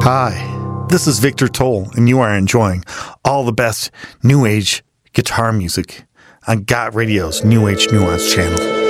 Hi, this is Victor Toll, and you are enjoying all the best New Age guitar music on Got Radio's New Age Nuance channel.